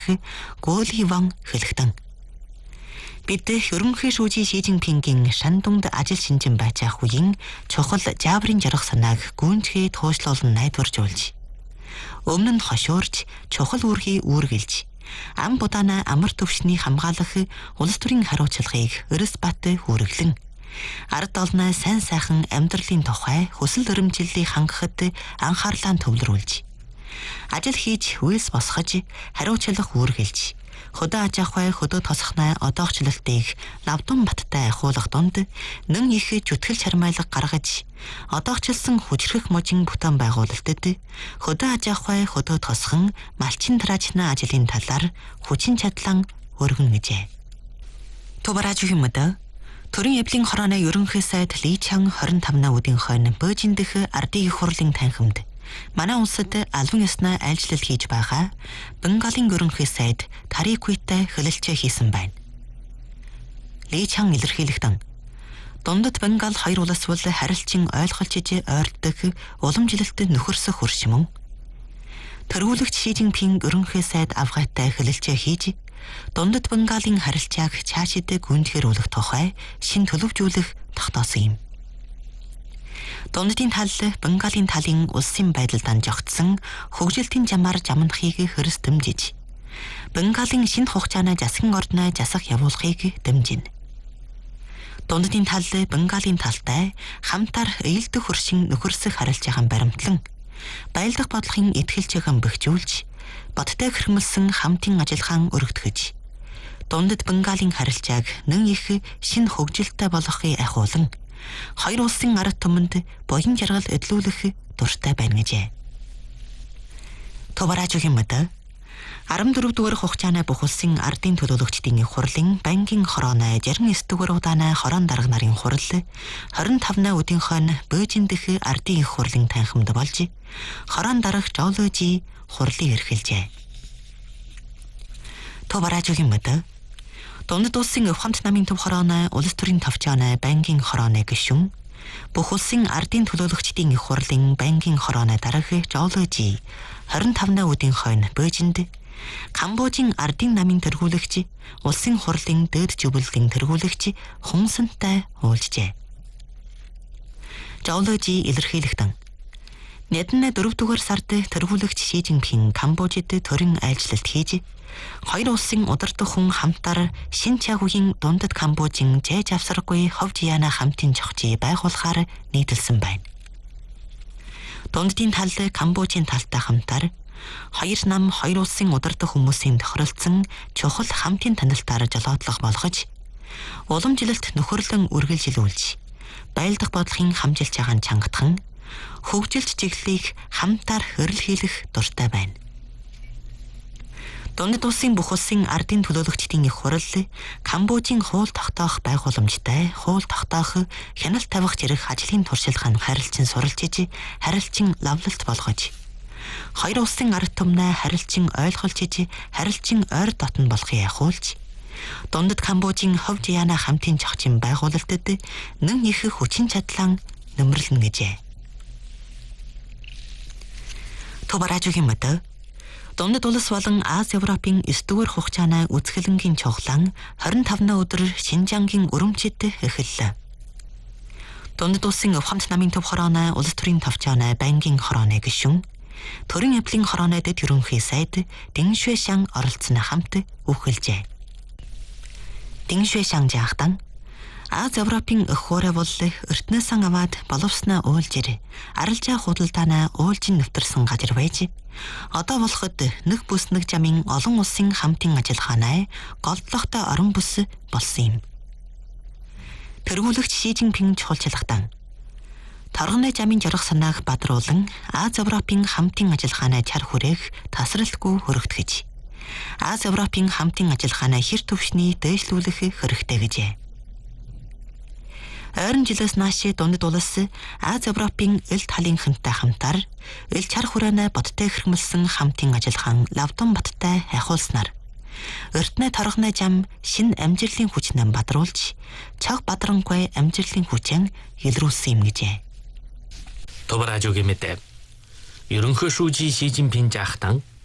Гуолхиван хэлэхтэн. Бид ерөнхий шүүжий Ши Цзиньпингийн Шандунд ажил шинжин байж ах үеийн чухал жааврын жаргах санааг гүнзгий туушлуулан найдваржуулж, өмнө нь хошуурч чухал үүргийг үүргэлж, ам будаана амар төвшний хамгаалах улс төрийн хариуцлагыг өрөс бат үүрэглэн, ард олноо сайн сайхан амьдралын тухай хүсэл өрөмжлөлийг хангахад анхаарлаа төвлөрүүлж, ажил хийж үйлс босгож хариуцлага үүргэлж, хөдөө аж ахуй хөдөө тосхнаа одоогчлолтыг Лавдун баттай ахуулах донд нэн их зүтгэл чармайлаг гаргаж, одоогчлсон хүчрэх можин бүтээн байгуулалтад хөдөө аж ахуй хөдөө тосхон малчин тараачна ажлын талаар хүчин чадлан өргөн гэжээ. Тубараажухийн мөдө Төрийн эвлийн хорооны ерөнхий сайд Ли Чан 25 өдрийн хойно Бээжин дэх ардын их хурлын танхимд манай улсад албан ёсны айлчлал хийж байгаа Бенгалийн ерөнхий сайд Тарикүйтэй хэлэлцээ хийсэн байна. Ли Чан илэрхийлэхдээ дундад Бенгал хоёр улс бол харилцан ойлголцож ойртдог уламжлалт нөхөрсөх хуршмөн. Тэргүүлэгч Ши Цзиньпин ерөнхий сайд авгайтай хэлэлцээ хийж дундад Бенгалийн харилцааг цаашид гүнзгийрүүлэх тухай шин төлөвжүүлэх тогтоосон юм. Дундадын тал Бенгалийн талын улсын байдалд анжигдсан хөгжилтийн жамаар жамнахыг хөрс дэмжиж, Бенгалийн шинэ хугацааны засгийн ордноо засах явуулахыг дэмжинэ. Дундадын тал Бенгалийн талтай хамтаар ээлдэх хөршин нөхөрсөх харилцаахан баримтлан, баялдах бодлогын итгэлжэхэн бэхжүүлж, бодтой хэрмэлсэн хамтын ажиллагаан өргөдгөж, дундад Бенгалийн харилцааг нэн их шинэ хөгжилттэй болгохыг ахиулан, хоёр улсын ард түмэнд боён жаргал эдлүүлэх дуртай байна гэжээ. Тубараажухийн мөдө 14 дугаар хугацааны бүх улсын ардын төлөөлөгчдийн их хурлын банкин хорооны 69 дугаар удааны хорон дарга нарын хурал 25 өдрийн хойно Бээжин дэх ардын их хурлын танхимд болж, хорон дарга Жолжи хурлыг эрхэлжээ. Тубараажухийн мөдө дундад улсын Ухамт намын төв хорооны улс төрийн товчооны банкин хорооны гишүүн, бүх улсын ардын төлөөлөгчдийн их хурлын банкин хорооны дарга Жолжи 25 өдрийн хойно Бээжинд Камбожийн ардын намын тэргүүлэгч, улсын хурлын дээд зөвлөлийн тэргүүлэгч Хүнсэнтэй уулзжээ. Жолжи илэрхийлэхдээ Нэдэн 4 дугаар сард тэргүүлэгч Ши Цзиньпин Камбожид төрийн айлчлалт хийж, хоёр улсын удирдах хүн хамтаар шинэ чагуугийн дундад Камбожийн жээж авсаргүй ховж яана хамтын зохицыг байгуулахаар нийтэлсэн байна. Дундадын тал Камбожийн талтай хамтаар хоёр нам хоёр улсын удирдах хүмүүсийн тохиролцсон чухал хамтын танилтаар жолоодлого болгож, уламжлалт нөхөрлөн үргэлжилүүлж, баялдах бодлогын хамжилж байгаа чангатхан, хөгжилт чиглэлийг хамтаар хөрөлхийлэх дуртай байна. Дундад улсын бүх улсын ардын төлөөлөгчдийн их хурал Камбожийн хууль тогтоох байгууламжтай хууль тогтоох хяналт тавих зэрэг ажлын туршилгаан харилцан суралцж, харилцан лавлалт болгож, хоёр улсын ард түмнээ харилцан ойлголцож, харилцан ойр дотн болохыг ахиулж, дундад Камбожийн ховж яана хамтын зохицын байгуулалтад нэн их хүчин чадлан нөмрлөнө гэжээ. Тубараажухийн мөдө дундад улс болон Аз Европын 9 дугаар хугацааны үзэсгэлэнгийн чухлан 25 өдөр Шинжангийн өрөмчөд эхэллээ. Дундад улсын Ухамт намын төв хорооны улс төрийн товчооны банкин хорооны гишүүн, Төрийн эвлийн хорооны дэд ерөнхий сайд Дэн Шуэшан оролцсоны хамт үхэлжээ. Дэн Шуэшан жаахтан Аз Европын өх хуурай бол өртнөөсөн аваад боловсноо уулжир, аралжаа худалдаанаа уулжин нэвтэрсэн газар байж, одоо болоход нэг бүс нэг жамын олон улсын хамтын ажиллагаанаа голдлогтой орон бүс болсон юм. Тэргүүлэгч Ши Цзиньпин чухалчлагтан торгоны жамын жаргах санааг бадруулан Аз Европын хамтын ажиллагаанаа чар хүрээх тасралтгүй хөрөгдгөж, Аз Европын хамтын ажиллагаанаа хэр төвшний дээшлүүлэх хэрэгтэй гэжээ. Ойрон жилээс нааш дундад улс Аз Европын эл талынхантай хамтаар эл чар хүрээний бодтой хэрмэлсэн хамтын ажиллагаан Лавдун баттай ахиулснаар өртнөө торгоны жам шин амжилтын хүчнээ бадруулж, цаг бадрангүй амжилтын хүчээр илрүүлсэн юм гэжээ. Тубараажугийн мэдээ. Ерөнхий шүүжий Ши Цзиньпин жаахтан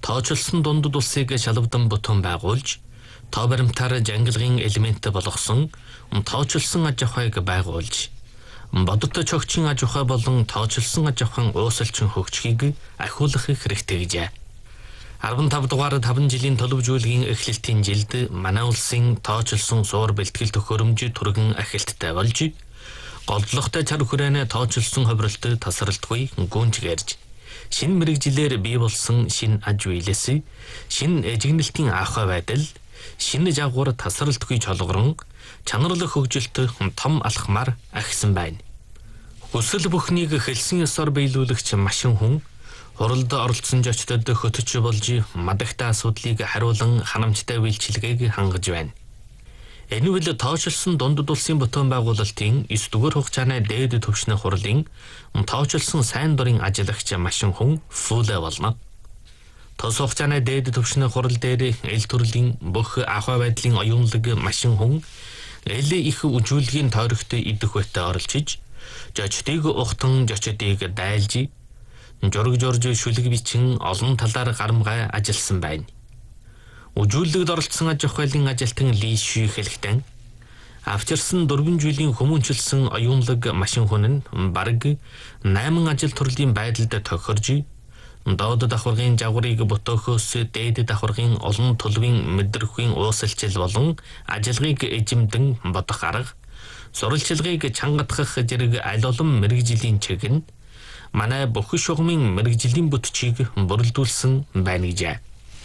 тоочилсон дундад улсыг шалавдан бүтэн байгуулж, тоо баримтаар жангилгын элемент болгосон тоочилсон аж ахуйг байгуулж, бодиттой чогчийн аж ахуй болон тоочилсон аж ахуйн уусалчин хөгжихийг ахиулах хэрэгтэй гэжээ. 15 дугаар 5 жилийн төлөвжүүлгийн эхлэлтийн жилд манай улсын тоочилсон суур бэлтгэл төхөөрөмж түргэн ахилттай болж, голдлоготой цар хүрээнэ тоочилсон ховролт тасралтгүй гүнж гэрж, шинэ мэрэгжилээр бий болсон шинэ аж үйлс, шинэ эжигнэлтийн ахуй байдал, шинэ жагвар тасралтгүй чолгорон, чанарлах хөгжилт том алхмаар ахисан байна. Хүсэл бүхнийг хэлсэн ёсоор биелүүлэгч машин хүн хуралд оролцсон жочдод хөтөч болж мадагтай асуудлыг хариулан ханамжтай үйлчилгээг хангаж байна. Энэ үйл тоочилсон дундад улсын бүтэн байгуулалтын 9 дугаар хугацааны дээд түвшний хурлын тоочилсон сайн дурын ажиллагч машин хүн фүлэ болно. Тос хугацааны дээд түвшний хурал дээр эл төрлийн бүх ахуй байдлын оюунлаг машин хүн эл их үжүүлгийн тойрогт идэх байтаа оролцож, жочдыг ухтан жочдыг дайлж, жург журж шүлэг бичин олон талаар гарамгай ажилласан байна. Үжүүлэгд оролцсон аж ахуйлын ажилтан Ли Ши хэлэхдээ авчирсан 4 жилийн хүмүүнчилсэн оюунлаг машин хүн нь бараг 8 ажил төрлийн байдалд тохирж, доод давхаргын жагварыг ботохоос дээд давхаргын олон төлөвийн мэдрэхүйн уусалчил болон ажиллагааг эзэмдэн бодох арга, сурвалжлагыг чангатгах зэрэг аль олон мэрэгжлийн чиг нь манай бүх шугамын мэрэгжлийн бүтчийг бүрэлдүүлсэн байна гэжээ.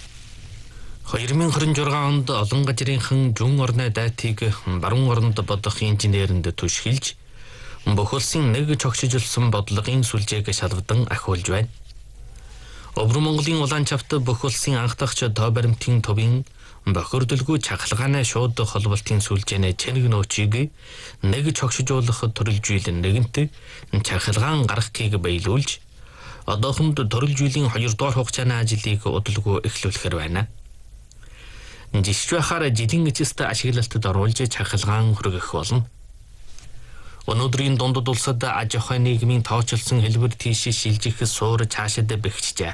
2026 онд олон газрынхан зүүн орны дайтыг баруун оронд бодох инженеринд түшгэлж, бүх улсын нэг чогшижулсан бодлогын сүлжээг шалвдан ахиулж байна. Өвөр Монголын улаан чавт бүх улсын анх дахь тоо баримтын төвийн бохирдолгүй чахалгааны шууд холболтын сүлжээний чэнэг нөөцийг нэг чогшижуулах төрөлжил нэгэнт чахалгаан гаргахыг биелүүлж, одоохонд төрөлжилийн 2 дугаар хугацааны ажлыг удалгүй эхлүүлэхээр байна. Жишвахаар жилийн эцэст ашиглалтад оруулж чахалгаан хүргэх болно. Өнөөдрийн дундад улсад аж ахуй нийгмийн тоочилсон хэлбэр тийш шилжих суур цаашид бэхжижээ.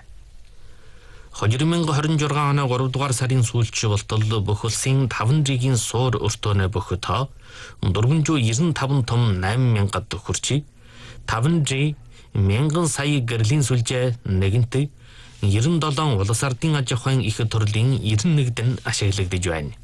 2026 оны 3 дугаар сарын сүүлч болтол бүх улсын 5 жилийн суур өртөөнө бүх тоо 495 том 8000-д хүрчи. 5 жи 1000 сая гэрлийн сүлжээ нэгэнт 97 улс ардын аж ахуйн их төрлийн 91-д ашиглагдж байна.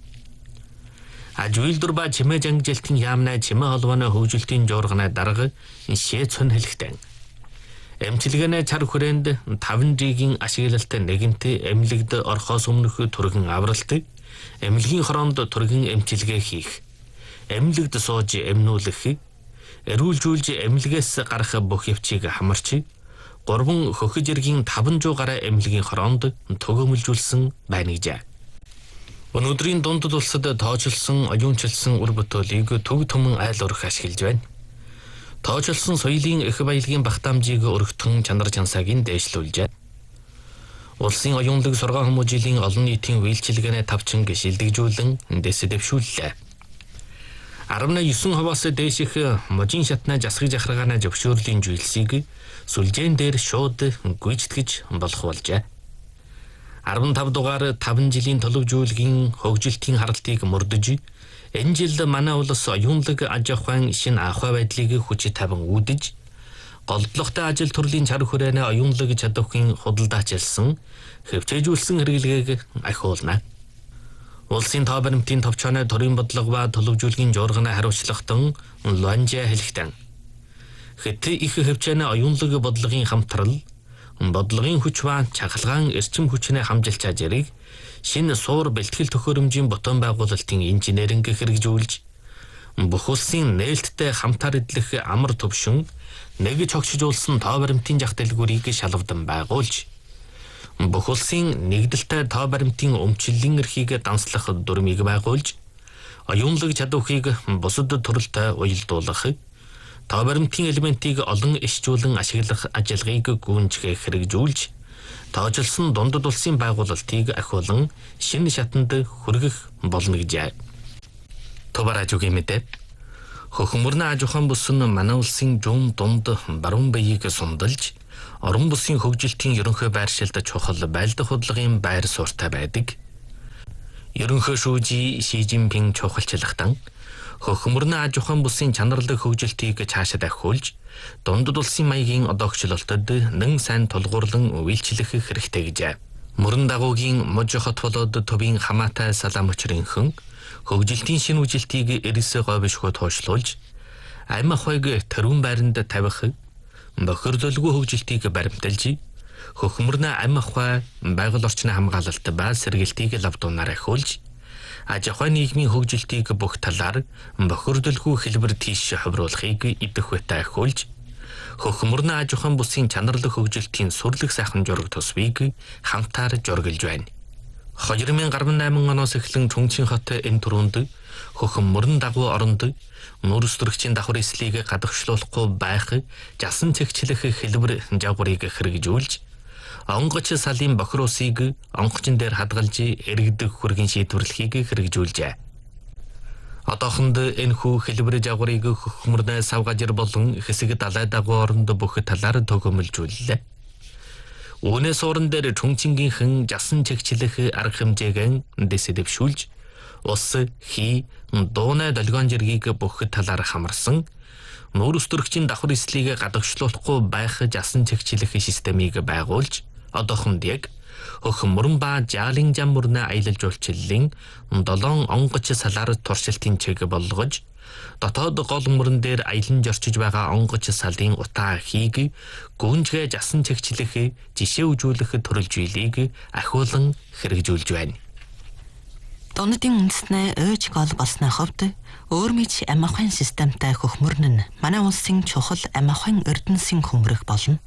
Аж үйлдвэр ба чимээ жангилтын яамнаа чимээ холбооны хөгжилтийн жуурганы дарга шээ цон хэлэхдээ эмчилгээний цар хүрээнд 5 жилийн ашиглалт нэгэнт эмнэлэгд орхоос өмнөх түргэн авралт, эмнэлгийн хороонд түргэн эмчилгээ хийх, эмнэлэгд сууж эмнүүлэх, эрүүлжүүлж эмнэлгээс гарах бүх явцыг хамарч, 3 хөхөж иргийн 500 гаруй эмнэлгийн хороонд төгөөмөлжүүлсэн байна гэжээ. Өнөөдрийн дундад улсад тоочилсон, оюунчилсан үр бүтээлийг төв төмөн айл урах ашиглаж байна. Тоочилсон соёлын их баялагын багтаамжийг өргөтгөн чанар чансаагийн дээшлүүлжээ. Улсын оюунлаг сургаан хүмүүжлийн олон нийтийн үйлчилгээний тавчинг шилдэгжүүлэн дэс дэвшүүллээ. 19%-аас дээших можийн шатны засгыг захиргааны зөвшөөрлийн зүйлсийг сүлжээн дээр шууд гүйцэтгэж болох болжээ. 15 дугаар 5 жилийн төлөвжүүлгийн хөгжилтийн харалтыг мөрдөж, энэ жил манай улс оюунлаг аж ахуйн шинэ ахуй байдлыг хүч тавин үүдэж, голдлоготой ажил төрлийн чар хүрээнэ оюунлаг чадварын худалдаачилсан, хэвчээжүүлсэн хэрэглэгийг ахиулна. Улсын тоо баримтын товчооны төрийн бодлого ба төлөвжүүлгийн жуурганы хариуцлагатан Луанжа хэлэхдээ хэт их хэвчээний оюунлаг бодлогын хамтрал, бодлогын хүч ба чахалгаан эрчим хүчний хамжилт чажрыг шинэ суур бэлтгэл төхөөрөмжийн ботон байгуулалтын инженеринг хэрэгжүүлж, бүх улсын нээлттэй хамтаар эдлэх амар төвшин нэг чогшижуулсан тоо баримтын зах дэлгүүрийг шалавдан байгуулж, бүх улсын нэгдэлтэй тоо баримтын өмчлөлийн эрхийг данслах дүрмийг байгуулж, оюунлаг чадварыг бусад төрөлтэй уялдуулах, тоо баримтын элементийг олон ишжүүлэн ашиглах ажиллагааг гүйцэтгэх хэрэгжүүлж, тоочилсон дундад улсын байгуулалтыг ахиулан шинэ шатанд хүргэх болно гэжээ. Товараж үгийн мэдээ. Хөхмөрний аж ахуйн бүс нь манай улсын жуун дунд баруун баяийг сумдалж, орон бүсийн хөгжилтийн ерөнхий байршилд чухал байлдах худлагын байр суурьтай байдаг. Ерөнхий шүүжи Ши Жинпин чухалчлагтан хөхмөрний аж ахуйн бүсийн чанарлаг хөгжилтийг цаашаа дахиулж, дундад улсын маягийн одоогчлолтод нэн сайн тулгуурлан үйлчлэх хэрэгтэй гэжээ. Мөрөн дагуугийн мужи хот болоод төвийн хамаатай салам өчрөнхөн хөгжилтийн шинэ үжилтийг эрсэ говьшгүй туушлуулж, амь ахуйг төрүүн байранд тавих, бохирлолгүй хөгжилтийг баримталж, хөхмөрний амь ахуй байгаль орчны хамгаалалт ба сэргээлтийг лавдуунаар ахиулж, аж ахуй нийгмийн хөгжилтийг бүх талаар бохирлолгүй хэлбэр тийш ховруулахыг идэх байтаа ахиулж, хөхмөрний аж ахуйн бүсийн чанарлаг хөгжилтийн сүрлэг сайхан жураг тусвыг хамтаар жургалж байна. 2018 оноос эхлэн Чүнчин хот энэ түрүүнд хөхмөрн дагуу оронд нүүрс төрөгчийн давхар эслийг гадагшлуулахгүй байх жасан цэгчлэх хэлбэр жагварыг хэрэгжүүлж, онгоч салын бохир усыг онгочин дээр хадгалж эргдэг хүргийн шийдвэрлэхийг хэрэгжүүлжээ. Одоохонд энэхүү хэлбэр жагварыг хөхмөрний сав гажир болон хэсэг далай дагуу оронд бүх талаар төгөмөлжүүллээ. Үүнээс уран дээр Чүнчингийнхэн жасан чигчлэх арга хэмжээг дэвшүүлж, ус, хий, дуунай долгион жиргийг бүх талаар хамарсан, нүүрс төрөгчийн давхар эслийг гадагшлуулахгүй байх жасан чигчлэх системийг байгуулж, одоохонд яг хөхмөрн ба жаалын жам мөрнө аялал жуулчлалын 7 онгоч салаар туршилтын чиг болгож, дотоод гол мөрөн дээр аялан жорчиж байгаа онгоч салын утаа хийг гүнжгэ жасан чигчлэх, жишээ үзүүлэх төрөлжүүлийг ахиулан хэрэгжүүлж байна. Дундын үндэснээ өөж гол болсны хувьд өөр мэд амь ахуйн системтэй хөхмөрн нь манай улсын чухал амь ахуйн эрдэнэсийн хөмрөх болно.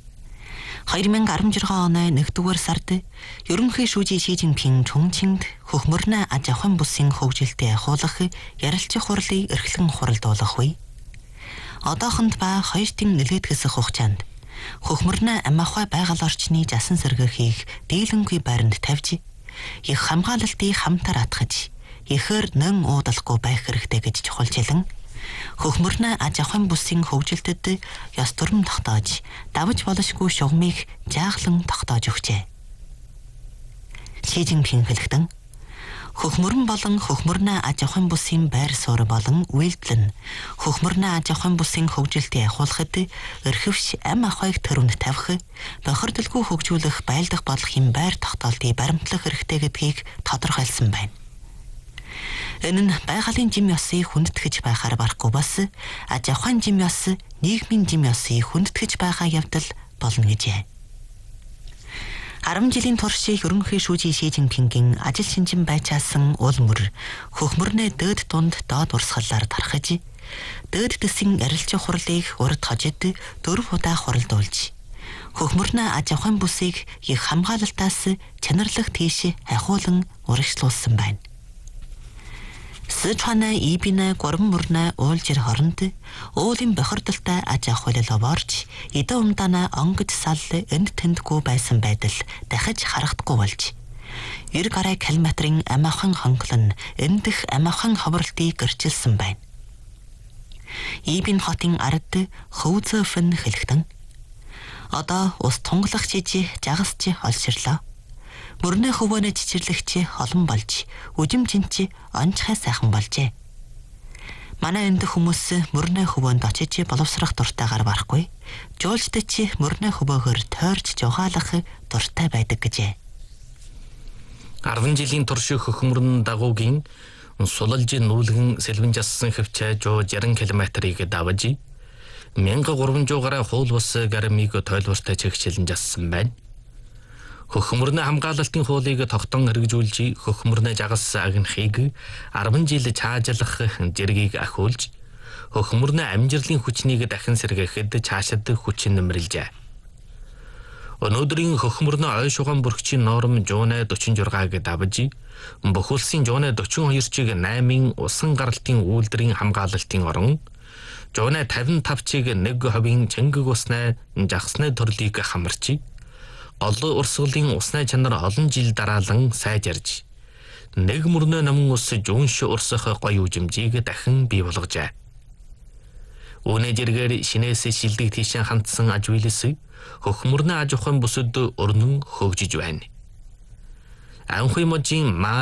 2016 оны 1-р сард ерөнхий шүүжи Ши Жинпин Чүнчинд хөхмөрний аж ахуйн бүсийн хөгжилтэд ахиулах ярилцах хурлыг эрхлэн хуралдуулах үе. Одоохонд ба хоёртын нэлээд хэсэг хугацаанд хөхмөрний амь ахуй байгаль орчны жасан сэргээхийг дийлэнгүй байранд тавьж, их хамгаалалтыг хамтар атгаж, ихээр нэн уудалахгүй байх хэрэгтэй гэж чухалчилан, хөхмөрний аж ахуйн бүсийн хөгжилтэд ёс төрөм тогтоож, давж болошгүй шугамыг жааглан тогтоож өгчээ. Ши Жинпин хэлэхдээ хөхмөрн болон хөхмөрний аж ахуйн бүсийн байр суурь болон үйлдэл нь хөхмөрний аж ахуйн бүсийн хөгжилтийг ахиулахад эрхэвч амь ахуйг төрөнд тавих, бохирдолгүй хөгжүүлэх байлдах бодлогын байр тогтоолтыг баримтлах хэрэгтэй гэдгийг тодорхойлсон байна. Энэ нь байгалийн жим ёсыг хүндэтгэж байхаар барахгүй бас аж ахуйн жим ёс, нийгмийн жим ёсыг хүндэтгэж байгаа явдал болно гэжээ. 10 жилийн турш ерөнхий шүүжи Ши Жинпингийн ажил шинжин байчаасан уул мөр хөхмөрний дээд дунд доод урсгалаар тархаж, дээд дэсийн ярилцах хурлыг урд хожид 4 удаа хуралдуулж, хөхмөрний аж ахуйн бүсийг их хамгаалалтаас чанарлах тийш ахиулан урагшлуулсан байна. Сычуаны Ибинэ гурван мөрнө уулжир хоронд уулын бохирдолтой аж ахуйлал овоорч, эдэ умдаана онгоц сал энд тэндгүй байсан байдал дахиж харагдахгүй болж, 90 гаруй километрын амь ахуйн хонхлон эндэх амь ахуйн ховролтыг гэрчилсэн байна. Ибин хотын ард хөвзөфн хэлэхдээ одоо ус тунгалах жижи жагасч олширлоо. Мөрнө хөвөнө чичирлэгч олон болж, үжимжинч онцгой сайхан болжээ. Манай энд хүмүүс мөрнө хөвөнд очиж боловсрох дуртайгаар барахгүй, жуулчдч мөрнө хөвөөгөр тойрч жугаалах дуртай байдаг гэжээ. 10 жилийн турш хөхмөрн дагуугийн сулалж нүүлгэн сэлбэн жассан хөвчөө 60 км-ийг давж, 1300 гаруй хуул бус гарамыг тойлбортой чигчилэн жассан байна. Хөхмөрний хамгаалалтын хуулийг тогтон хэрэгжүүлж, хөхмөрний жагас агнахыг 10 жил чаажлах зэргийг ахиулж, хөхмөрний амжилтын хүчнийг дахин сэргээхэд цаашид хүч нэмэрлжээ. Өнөөдрийн хөхмөрний ой шугам бүрхчийн норм 146-г давж, бүх улсын 142-чиг 8-ын усан гаралтын үйлдвэрийн хамгаалалтын орон, 155-чиг 1% чингэг усны жагсны төрлийг хамарч, олон урсгалын усны чанар олон жил дараалан сайжирж, нэг мөрнө намын ус жуунш урсах гоё үжимжийг дахин бий болгожээ. Үүний зэрэгээр шинээс шилдэг тийшээ хандсан аж үйлсийг хөхмөрнө аж ахуйн бүсэд өрнөн хөгжиж байна. Анхуй можийн